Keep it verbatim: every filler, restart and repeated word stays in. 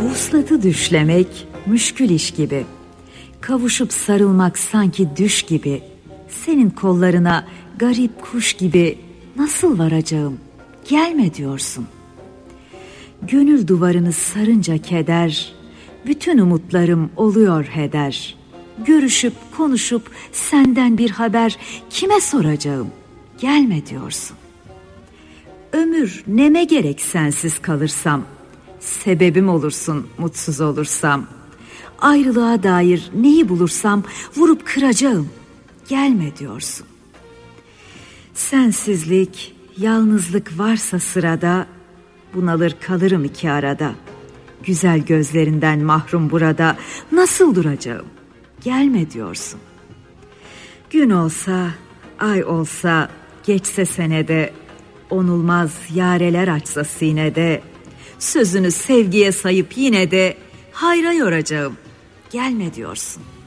Vuslatı düşlemek müşkül iş gibi. Kavuşup sarılmak sanki düş gibi. Senin kollarına garip kuş gibi nasıl varacağım? Gelme diyorsun. Gönül duvarını sarınca keder, bütün umutlarım oluyor heder. Görüşüp konuşup senden bir haber kime soracağım? Gelme diyorsun. Ömür neme gerek sensiz kalırsam, sebebim olursun mutsuz olursam. Ayrılığa dair neyi bulursam vurup kıracağım, gelme diyorsun. Sensizlik, yalnızlık varsa sırada, bunalır kalırım iki arada. Güzel gözlerinden mahrum burada, nasıl duracağım? Gelme diyorsun. Gün olsa, ay olsa, geçse senede, onulmaz yareler açsa sinede, sözünü sevgiye sayıp yine de hayra yoracağım, gelme diyorsun.